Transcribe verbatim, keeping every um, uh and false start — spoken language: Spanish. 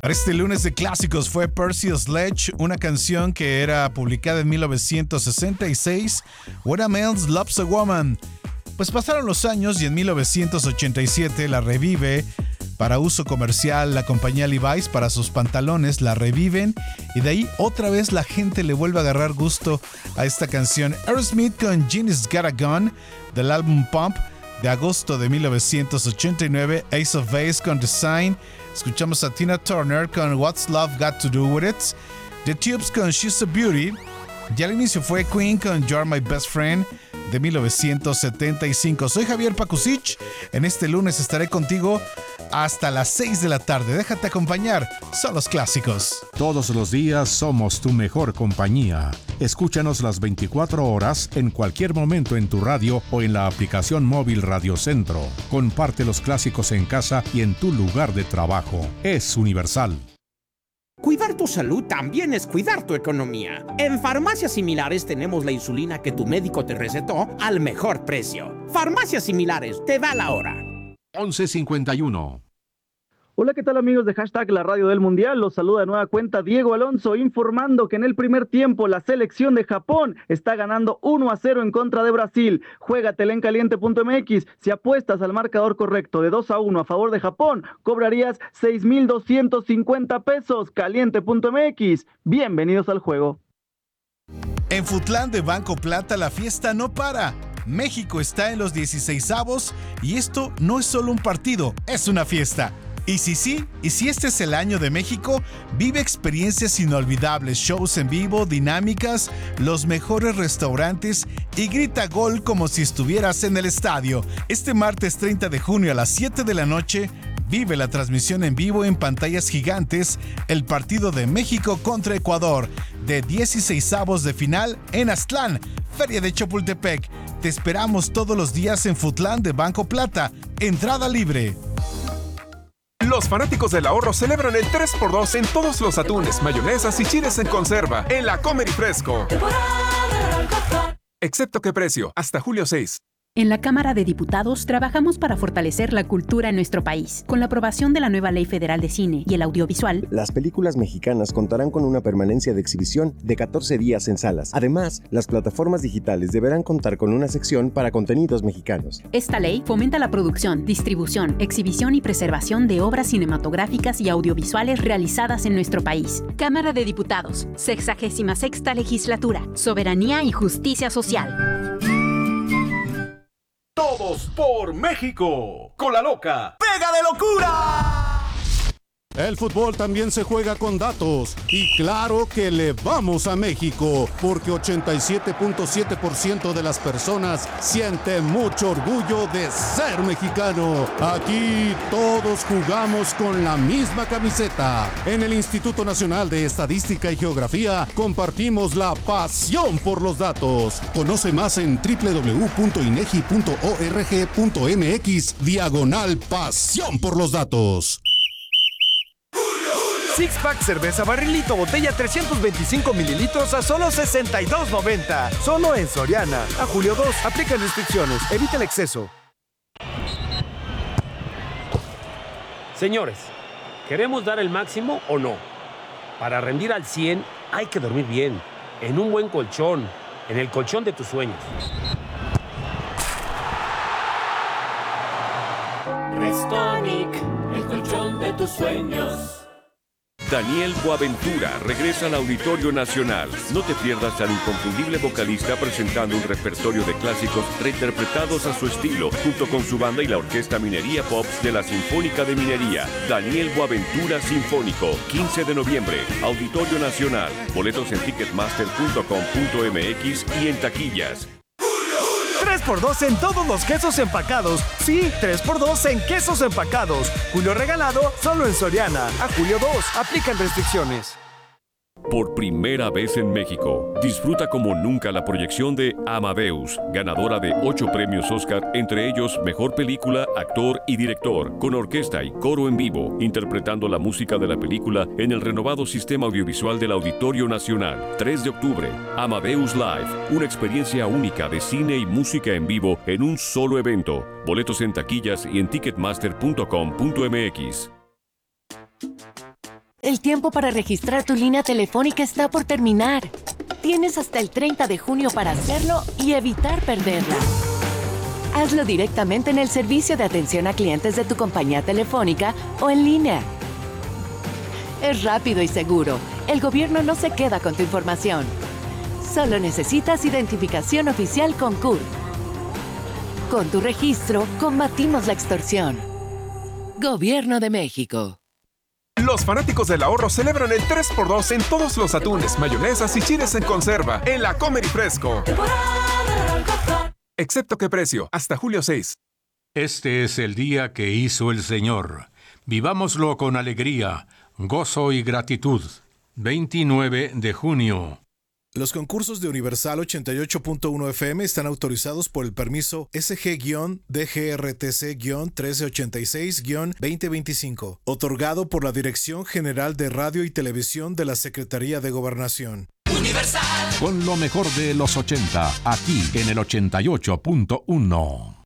Para este lunes de clásicos fue Percy Sledge, una canción que era publicada en mil novecientos sesenta y seis, When a Man Loves a Woman. Pues pasaron los años y en mil novecientos ochenta y siete la revive para uso comercial la compañía Levi's para sus pantalones, la reviven y de ahí otra vez la gente le vuelve a agarrar gusto a esta canción. Aerosmith con Genie's Got a Gun del álbum Pump de agosto de mil novecientos ochenta y nueve, Ace of Base con Design. Escuchamos a Tina Turner con What's Love Got to Do With It, The Tubes con She's a Beauty, y al inicio fue Queen con You're My Best Friend de mil novecientos setenta y cinco. Soy Javier Pakusich, en este lunes estaré contigo hasta las seis de la tarde. Déjate acompañar, son los clásicos. Todos los días somos tu mejor compañía. Escúchanos las veinticuatro horas en cualquier momento en tu radio o en la aplicación móvil Radio Centro. Comparte los clásicos en casa y en tu lugar de trabajo. Es universal. Cuidar tu salud también es cuidar tu economía. En Farmacias Similares tenemos la insulina que tu médico te recetó al mejor precio. Farmacias Similares, te da la hora. once cincuenta y uno. Hola, ¿qué tal amigos de Hashtag La Radio del Mundial? Los saluda de nueva cuenta Diego Alonso, informando que en el primer tiempo la selección de Japón está ganando uno a cero en contra de Brasil. Juégatela en caliente punto m x. Si apuestas al marcador correcto de dos a uno a favor de Japón, cobrarías seis mil doscientos cincuenta pesos. caliente punto m x. Bienvenidos al juego. En Futlán de Banco Plata la fiesta no para. México está en los dieciseisavos y esto no es solo un partido, es una fiesta. Y si sí, y si este es el año de México, vive experiencias inolvidables, shows en vivo, dinámicas, los mejores restaurantes y grita gol como si estuvieras en el estadio. Este martes treinta de junio a las siete de la noche, vive la transmisión en vivo en pantallas gigantes, el partido de México contra Ecuador, de dieciseisavos de final en Aztlán, Feria de Chapultepec. Te esperamos todos los días en Futlán de Banco Plata, entrada libre. Los fanáticos del ahorro celebran el tres por dos en todos los atunes, mayonesas y chiles en conserva en la Comer y Fresco. Excepto qué precio, hasta julio seis. En la Cámara de Diputados trabajamos para fortalecer la cultura en nuestro país. Con la aprobación de la nueva Ley Federal de Cine y el Audiovisual, las películas mexicanas contarán con una permanencia de exhibición de catorce días en salas. Además, las plataformas digitales deberán contar con una sección para contenidos mexicanos. Esta ley fomenta la producción, distribución, exhibición y preservación de obras cinematográficas y audiovisuales realizadas en nuestro país. Cámara de Diputados, sexagésima sexta Legislatura, Soberanía y Justicia Social. Todos por México. Con la loca ¡Pega de locura! El fútbol también se juega con datos y claro que le vamos a México porque ochenta y siete punto siete por ciento de las personas siente mucho orgullo de ser mexicano. Aquí todos jugamos con la misma camiseta. En el Instituto Nacional de Estadística y Geografía compartimos la pasión por los datos. Conoce más en doble u doble u doble u punto inegi punto org punto m x diagonal pasión por los datos. Six Pack cerveza barrilito botella trescientos veinticinco mililitros a solo sesenta y dos noventa. Solo en Soriana. A julio dos. Aplican restricciones. Evita el exceso. Señores, ¿queremos dar el máximo o no? Para rendir al cien hay que dormir bien, en un buen colchón, en el colchón de tus sueños. Restonic, el colchón de tus sueños. Daniel Boaventura regresa al Auditorio Nacional. No te pierdas al inconfundible vocalista presentando un repertorio de clásicos reinterpretados a su estilo, junto con su banda y la Orquesta Minería Pops de la Sinfónica de Minería. Daniel Boaventura Sinfónico, quince de noviembre, Auditorio Nacional. Boletos en ticketmaster punto com punto m x y en taquillas. tres por dos en todos los quesos empacados. Sí, tres por dos en quesos empacados. Julio regalado solo en Soriana. A julio dos. Aplican restricciones. Por primera vez en México, disfruta como nunca la proyección de Amadeus, ganadora de ocho premios Oscar, entre ellos Mejor Película, Actor y Director, con orquesta y coro en vivo, interpretando la música de la película en el renovado sistema audiovisual del Auditorio Nacional. tres de octubre, Amadeus Live, una experiencia única de cine y música en vivo en un solo evento. Boletos en taquillas y en ticketmaster punto com punto m x. El tiempo para registrar tu línea telefónica está por terminar. Tienes hasta el treinta de junio para hacerlo y evitar perderla. Hazlo directamente en el servicio de atención a clientes de tu compañía telefónica o en línea. Es rápido y seguro. El gobierno no se queda con tu información. Solo necesitas identificación oficial con C U R. Con tu registro, combatimos la extorsión. Gobierno de México. Los fanáticos del ahorro celebran el tres por dos en todos los atunes, mayonesas y chiles en conserva en la Comer y Fresco. Excepto qué precio, hasta julio seis. Este es el día que hizo el Señor. Vivámoslo con alegría, gozo y gratitud. veintinueve de junio. Los concursos de Universal ochenta y ocho punto uno F M están autorizados por el permiso S G D G R T C trece ochenta y seis veinte veinticinco, otorgado por la Dirección General de Radio y Televisión de la Secretaría de Gobernación. Universal. Con lo mejor de los ochenta, aquí en el ochenta y ocho punto uno.